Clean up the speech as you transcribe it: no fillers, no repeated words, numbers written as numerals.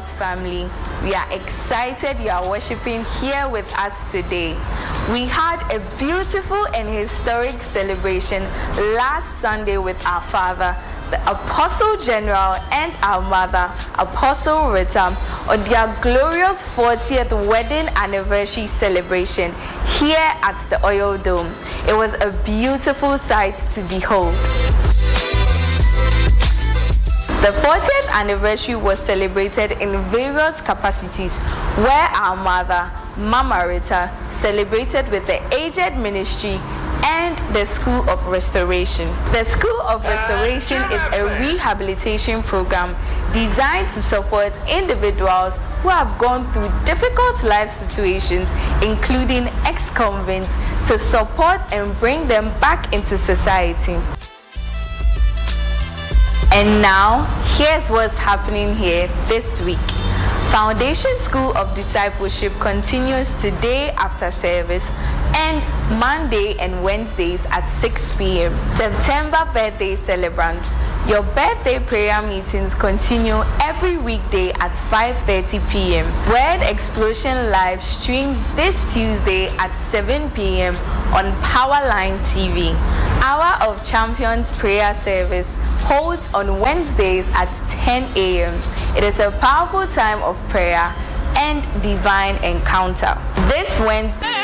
family. We are excited you are worshiping here with us today. We had a beautiful and historic celebration last Sunday with our father, the Apostle General, and our mother, Apostle Rita, on their glorious 40th wedding anniversary celebration here at the Oil Dome. It was a beautiful sight to behold. The 40th anniversary was celebrated in various capacities, where our mother, Mama Rita, celebrated with the Aged Ministry and the School of Restoration. The School of Restoration is a rehabilitation program designed to support individuals who have gone through difficult life situations, including ex-convicts, to support and bring them back into society. And now, here's what's happening here this week. Foundation School of Discipleship continues today after service and Monday and Wednesdays at 6 p.m. September birthday celebrants. Your birthday prayer meetings continue every weekday at 5:30 p.m. Word Explosion live streams this Tuesday at 7 p.m. on Powerline TV. Hour of Champions prayer service holds on Wednesdays at 10 a.m. It is a powerful time of prayer and divine encounter. This Wednesday,